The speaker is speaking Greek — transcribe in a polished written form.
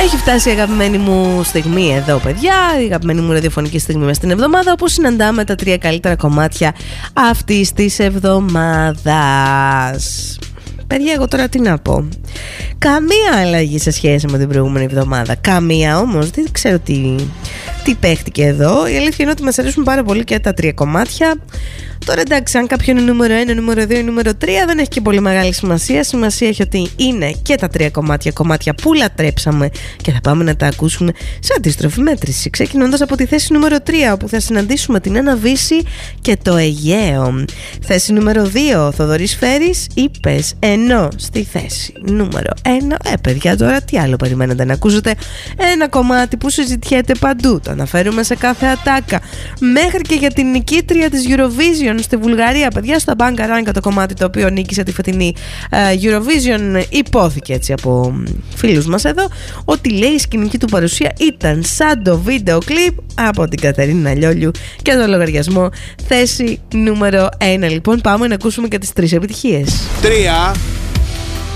Έχει φτάσει η αγαπημένη μου στιγμή εδώ, παιδιά. Η αγαπημένη μου ραδιοφωνική στιγμή μες στην εβδομάδα, όπου συναντάμε τα 3 καλύτερα κομμάτια αυτής της εβδομάδας. Παιδιά, εγώ τώρα τι να πω. Καμία αλλαγή σε σχέση με την προηγούμενη εβδομάδα. Καμία όμως. Δεν ξέρω τι παίχτηκε εδώ. Η αλήθεια είναι ότι μας αρέσουν πάρα πολύ και τα 3 κομμάτια. Τώρα εντάξει, αν κάποιο είναι νούμερο 1, νούμερο 2 ή νούμερο 3, δεν έχει και πολύ μεγάλη σημασία. Σημασία έχει ότι είναι και τα 3 κομμάτια που λατρέψαμε και θα πάμε να τα ακούσουμε σε αντίστροφη μέτρηση. Ξεκινώντας από τη θέση νούμερο 3, όπου θα συναντήσουμε την Άννα Βύση και το Αιγαίο. Θέση νούμερο 2, Θοδωρής Φέρης, Είπες. Ενώ στη θέση νούμερο 1, παιδιά, τώρα τι άλλο περιμένετε να ακούσετε? Ένα κομμάτι που συζητιέται παντού. Το αναφέρουμε σε κάθε ατάκα. Μέχρι και για την νικήτρια της Eurovision στη Βουλγαρία, παιδιά, στα Bangaranga, το κομμάτι το οποίο νίκησε τη φετινή Eurovision, υπόθηκε έτσι από φίλους μας εδώ ότι λέει η σκηνική του παρουσία ήταν σαν το βίντεο κλιπ από την Κατερίνα Λιόλιου και το λογαριασμό. Θέση νούμερο 1, λοιπόν, πάμε να ακούσουμε και τις 3 επιτυχίες. 3.